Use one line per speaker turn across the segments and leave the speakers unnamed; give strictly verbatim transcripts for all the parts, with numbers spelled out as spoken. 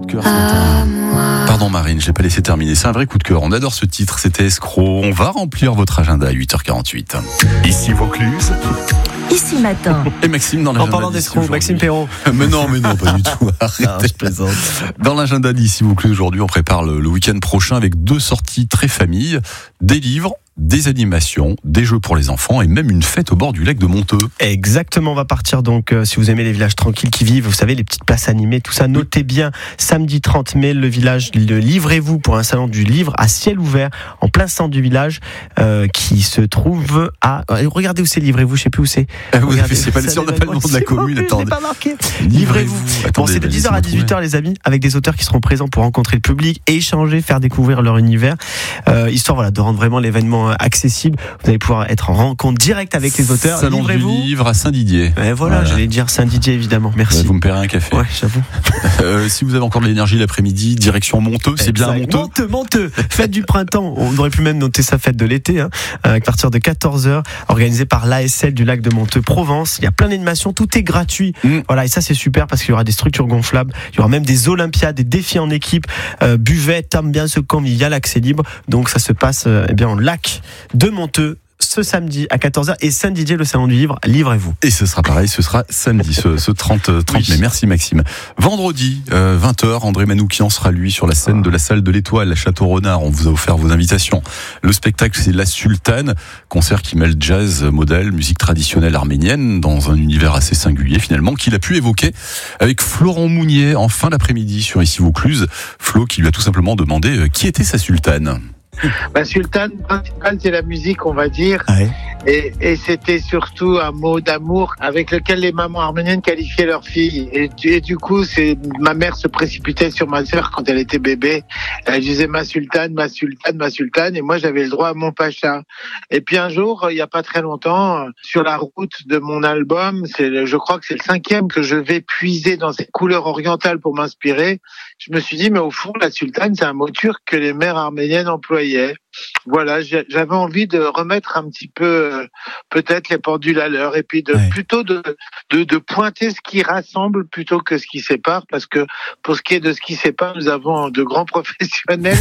de cœur ce matin. Pardon Marine, je l'ai pas laissé terminer. C'est un vrai coup de cœur. On adore ce titre. C'était Escroc. On va remplir votre agenda à huit heures quarante-huit. Ici Vaucluse.
Ici Matin.
Et Maxime dans l'agenda.
En parlant d'escroc, Maxime Perrault.
Mais non, mais non, pas du tout. Arrêtez.
Non, je plaisante.
Dans l'agenda d'Ici Vaucluse, aujourd'hui, on prépare le, le week-end prochain avec deux sorties très famille, des livres, des animations, des jeux pour les enfants et même une fête au bord du lac de Monteux.
Exactement, on va partir donc, euh, si vous aimez les villages tranquilles qui vivent, vous savez, les petites places animées, tout ça, notez bien, samedi trente mai, le village, le Livrez-vous pour un salon du livre à ciel ouvert, en plein centre du village, euh, qui se trouve à... Euh, regardez où c'est Livrez-vous, je sais plus où c'est.
Ah, vous avez, c'est pas, si on n'a pas le nom de la commune,
attendez. Je l'ai pas marqué. Livrez-vous. Bon, c'est de dix heures à dix-huit heures, les amis, avec des auteurs qui seront présents pour rencontrer le public, échanger, faire découvrir leur univers, euh, histoire voilà, de rendre vraiment l'événement accessible. Vous allez pouvoir être en rencontre directe avec les auteurs.
Salon
Livrez-vous.
du livre à Saint-Didier.
Et voilà, voilà, j'allais dire Saint-Didier évidemment. Merci.
Ouais, vous me paierez un café.
Ouais, j'avoue.
euh, si vous avez encore de l'énergie l'après-midi, direction Monteux, c'est bien Monteux.
Monteux, Monteux. Fête du printemps. On aurait pu même noter sa fête de l'été, hein, à partir de quatorze heures, organisée par l'A S L du lac de Monteux, Provence. Il y a plein d'animations, tout est gratuit. Mmh. Voilà, et ça c'est super parce qu'il y aura des structures gonflables, il y aura même des Olympiades, des défis en équipe, euh, buvette, ambiance conviviale, accès libre. Donc ça se passe euh, eh bien au lac de Monteux ce samedi à quatorze heures et Saint-Didier, le salon du livre, livrez-vous.
Et ce sera pareil, ce sera samedi, ce, ce trente, trente mai. Merci Maxime. Vendredi, euh, vingt heures, André Manoukian sera lui sur la scène de la salle de l'Étoile à Château-Renard. On vous a offert vos invitations. Le spectacle, c'est La Sultane, concert qui mêle jazz, modèle, musique traditionnelle arménienne dans un univers assez singulier finalement, qu'il a pu évoquer avec Florent Mounier en fin d'après-midi sur Ici Vaucluse. Flo qui lui a tout simplement demandé euh, qui était sa sultane.
La sultane principale, c'est la musique, on va dire. Ouais. Et, et c'était surtout un mot d'amour avec lequel les mamans arméniennes qualifiaient leurs filles. Et, et du coup, c'est, ma mère se précipitait sur ma sœur quand elle était bébé. Elle disait ma sultane, ma sultane, ma sultane. Et moi, j'avais le droit à mon pacha. Et puis un jour, il n'y a pas très longtemps, sur la route de mon album, c'est le, je crois que c'est le cinquième que je vais puiser dans ces couleurs orientales pour m'inspirer. Je me suis dit, mais au fond, la sultane, c'est un mot turc que les mères arméniennes employaient. Voilà, j'avais envie de remettre un petit peu, peut-être les pendules à l'heure, et puis de ouais. plutôt de, de de pointer ce qui rassemble plutôt que ce qui sépare, parce que pour ce qui est de ce qui sépare, nous avons de grands professionnels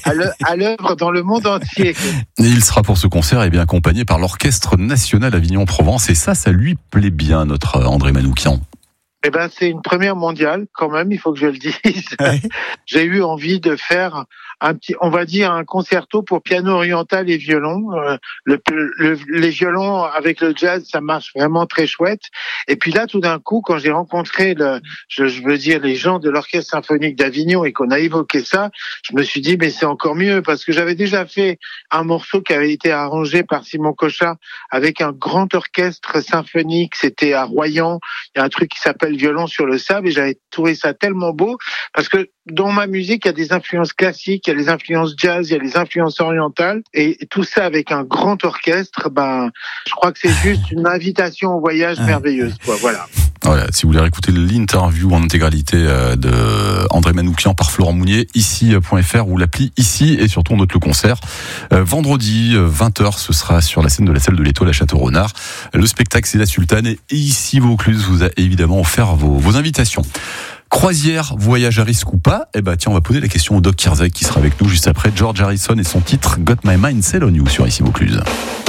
à l'œuvre dans le monde entier.
Et il sera pour ce concert et bien accompagné par l'Orchestre National Avignon-Provence, et ça, ça lui plaît bien, notre André Manoukian.
Eh ben, c'est une première mondiale, quand même, il faut que je le dise. Ouais. J'ai eu envie de faire un petit, on va dire, un concerto pour piano oriental et violon. Euh, le, le, les violons avec le jazz, ça marche vraiment très chouette. Et puis là, tout d'un coup, quand j'ai rencontré le, je, je veux dire, les gens de l'Orchestre Symphonique d'Avignon et qu'on a évoqué ça, je me suis dit, mais c'est encore mieux, parce que j'avais déjà fait un morceau qui avait été arrangé par Simon Cochat avec un grand orchestre symphonique. C'était à Royan. Il y a un truc qui s'appelle Violon sur le sable, et j'avais trouvé ça tellement beau, parce que dans ma musique, il y a des influences classiques, il y a des influences jazz, il y a des influences orientales, et tout ça avec un grand orchestre, ben, je crois que c'est juste une invitation au voyage ah. merveilleuse, quoi, voilà.
Voilà, si vous voulez réécouter l'interview en intégralité de André Manoukian par Florent Mounier, ici point f r ou l'appli ici, et surtout on note le concert. Euh, vendredi, vingt heures, ce sera sur la scène de la salle de l'Étoile à Château-Renard. Le spectacle, c'est La Sultane, et Ici Vaucluse vous a évidemment offert vos, vos invitations. Croisière, voyage à risque ou pas? Eh ben tiens, on va poser la question au Doc Kirzek qui sera avec nous juste après George Harrison et son titre Got My Mind Set on You sur Ici Vaucluse.